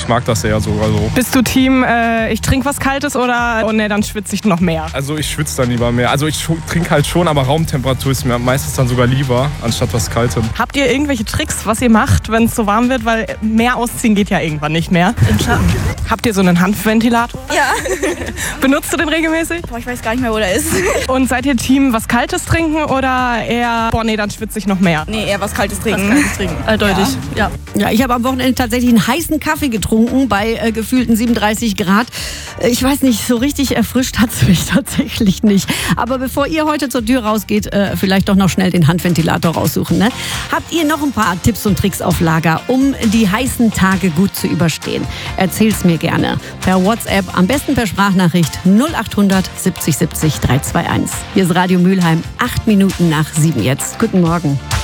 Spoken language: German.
Ich mag das eher sogar so. Bist du Team, ich trinke was Kaltes oder oh ne, dann schwitze ich noch mehr? Also ich schwitze dann lieber mehr. Also ich trinke halt schon, aber Raumtemperatur ist mir meistens dann sogar lieber, anstatt was Kaltem. Habt ihr irgendwelche Tricks, was ihr macht, wenn es so warm wird? Weil mehr ausziehen geht ja irgendwann nicht mehr. Im Schatten. Habt ihr so einen Handventilator? Ja. Benutzt du den regelmäßig? Boah, ich weiß gar nicht mehr, wo der ist. Und seid ihr Team was Kaltes trinken oder eher, boah nee, dann schwitze ich noch mehr? Nee, eher was Kaltes trinken. Eindeutig, ja. Ja, ich habe am Wochenende tatsächlich einen heißen Kaffee getrunken bei gefühlten 37 Grad. Ich weiß nicht, so richtig erfrischt hat es mich tatsächlich nicht. Aber bevor ihr heute zur Tür rausgeht, vielleicht doch noch schnell den Handventilator raussuchen. Ne? Habt ihr noch ein paar Tipps und Tricks auf Lager, um die heißen Tage gut zu überstehen? Erzähl's mir gerne. Per WhatsApp, am besten per Sprachnachricht 0800 70 70 321. Hier ist Radio Mülheim, 8 Minuten nach 7 jetzt. Guten Morgen.